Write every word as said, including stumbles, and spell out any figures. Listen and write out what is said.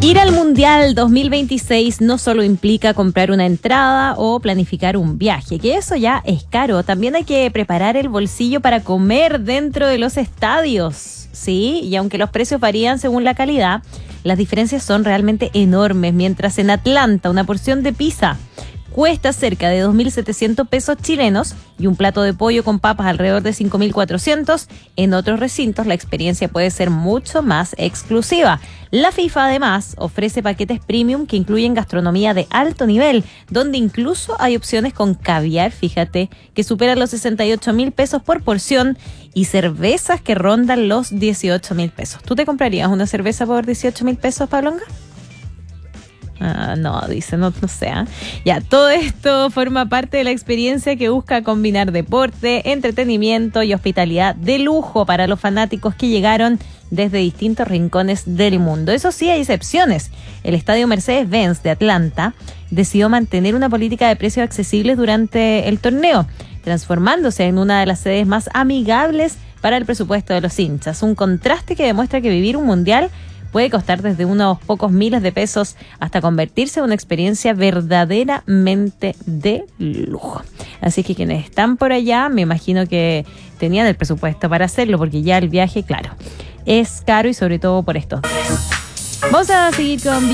Ir al Mundial dos mil veintiséis no solo implica comprar una entrada o planificar un viaje, que eso ya es caro. También hay que preparar el bolsillo para comer dentro de los estadios, ¿sí? Y aunque los precios varían según la calidad, las diferencias son realmente enormes. Mientras en Atlanta una porción de pizza cuesta cerca de dos mil setecientos pesos chilenos y un plato de pollo con papas alrededor de cinco mil cuatrocientos, en otros recintos la experiencia puede ser mucho más exclusiva. La FIFA además ofrece paquetes premium que incluyen gastronomía de alto nivel, donde incluso hay opciones con caviar, fíjate, que superan los sesenta y ocho mil pesos por porción y cervezas que rondan los dieciocho mil pesos. ¿Tú te comprarías una cerveza por dieciocho mil pesos, Pablonga? Ah, no, dice, no, no sé. ¿eh? Ya, todo esto forma parte de la experiencia que busca combinar deporte, entretenimiento y hospitalidad de lujo para los fanáticos que llegaron desde distintos rincones del mundo. Eso sí, hay excepciones. El estadio Mercedes-Benz de Atlanta decidió mantener una política de precios accesibles durante el torneo, transformándose en una de las sedes más amigables para el presupuesto de los hinchas. Un contraste que demuestra que vivir un mundial puede costar desde unos pocos miles de pesos hasta convertirse en una experiencia verdaderamente de lujo. Así que quienes están por allá, me imagino que tenían el presupuesto para hacerlo, porque ya el viaje, claro, es caro y sobre todo por estos días. Vamos a seguir con